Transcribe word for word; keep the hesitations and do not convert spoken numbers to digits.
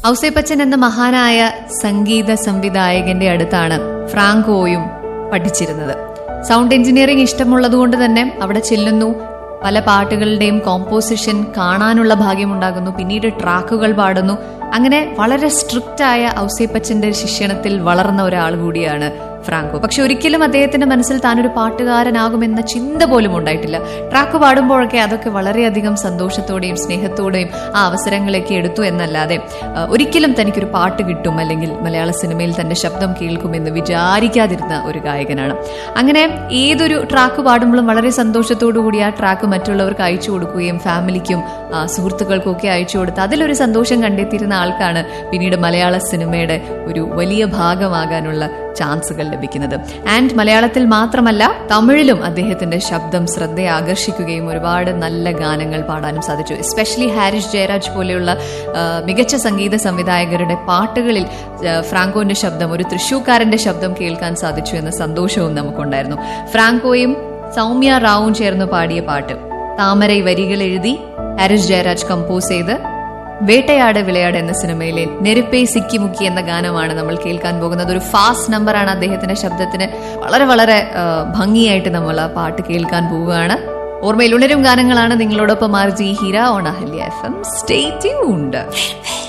ഔസേപ്പച്ചൻ എന്ന മഹാനായ സംഗീത സംവിധായകന്റെ അടുത്താണ് ഫ്രാങ്കോയും പഠിച്ചിരുന്നത്. സൗണ്ട് എഞ്ചിനീയറിംഗ് ഇഷ്ടമുള്ളതുകൊണ്ട് തന്നെ അവിടെ ചെല്ലുന്നു. പല പാട്ടുകളുടെയും കോമ്പോസിഷൻ കാണാനുള്ള ഭാഗ്യമുണ്ടാകുന്നു. പിന്നീട് ട്രാക്കുകൾ പാടുന്നു. അങ്ങനെ വളരെ സ്ട്രിക്റ്റ് ആയ ഔസേപ്പച്ചന്റെ ശിക്ഷണത്തിൽ വളർന്ന ഒരാൾ കൂടിയാണ് ഫ്രാങ്കോ. പക്ഷെ ഒരിക്കലും അദ്ദേഹത്തിന്റെ മനസ്സിൽ താനൊരു പാട്ടുകാരനാകുമെന്ന ചിന്ത പോലും ഉണ്ടായിട്ടില്ല. ട്രാക്ക് പാടുമ്പോഴൊക്കെ അതൊക്കെ വളരെയധികം സന്തോഷത്തോടെയും സ്നേഹത്തോടെയും ആ അവസരങ്ങളൊക്കെ എടുത്തു എന്നല്ലാതെ ഒരിക്കലും തനിക്കൊരു പാട്ട് കിട്ടും അല്ലെങ്കിൽ മലയാള സിനിമയിൽ തന്റെ ശബ്ദം കേൾക്കുമെന്ന് വിചാരിക്കാതിരുന്ന ഒരു ഗായകനാണ്. അങ്ങനെ ഏതൊരു ട്രാക്ക് പാടുമ്പോഴും വളരെ സന്തോഷത്തോടു കൂടി ആ ട്രാക്ക് മറ്റുള്ളവർക്ക് അയച്ചു കൊടുക്കുകയും ഫാമിലിക്കും സുഹൃത്തുക്കൾക്കും ഒക്കെ അയച്ചു കൊടുത്ത് അതിലൊരു സന്തോഷം കണ്ടെത്തിയിരുന്ന ആൾക്കാണ് പിന്നീട് മലയാള സിനിമയുടെ ഒരു വലിയ ഭാഗമാകാനുള്ള ചാൻസുകൾ ലഭിക്കുന്നത്. ആൻഡ് മലയാളത്തിൽ മാത്രമല്ല തമിഴിലും അദ്ദേഹത്തിന്റെ ശബ്ദം ശ്രദ്ധയെ ആകർഷിക്കുകയും ഒരുപാട് നല്ല ഗാനങ്ങൾ പാടാനും സാധിച്ചു. എസ്പെഷ്യലി ഹാരിസ് ജയരാജ് പോലെയുള്ള മികച്ച സംഗീത സംവിധായകരുടെ പാട്ടുകളിൽ ഫ്രാങ്കോന്റെ ശബ്ദം, ഒരു തൃശൂർക്കാരന്റെ ശബ്ദം കേൾക്കാൻ സാധിച്ചു എന്ന സന്തോഷവും നമുക്കുണ്ടായിരുന്നു. ഫ്രാങ്കോയും സൗമ്യ റാവുവും ചേർന്ന് പാടിയ പാട്ട് താമരൈ വരികൾ എഴുതി ഹാരിസ് ജയരാജ് കമ്പോസ് ചെയ്ത് വേട്ടയാട് വിളയാട് എന്ന സിനിമയിലെ നെരുപ്പേ സിക്കി മുക്കി എന്ന ഗാനമാണ് നമ്മൾ കേൾക്കാൻ പോകുന്നത്. ഒരു ഫാസ്റ്റ് നമ്പറാണ് അദ്ദേഹത്തിന്റെ ശബ്ദത്തിന്. വളരെ വളരെ ഭംഗിയായിട്ട് നമ്മൾ ആ പാട്ട് കേൾക്കാൻ പോവുകയാണ്. ഓർമ്മയിൽ ഉണരും ഗാനങ്ങളാണ് നിങ്ങളോടൊപ്പം R G Heera on Ahalya F M. Stay tuned.